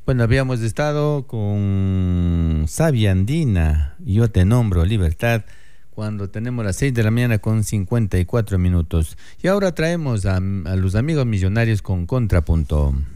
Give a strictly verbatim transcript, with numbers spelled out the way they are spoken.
Bueno, habíamos estado con Sabia Andina, Yo te nombro Libertad, cuando tenemos las seis de la mañana con cincuenta y cuatro minutos. Y ahora traemos a, a los amigos millonarios con Contrapunto.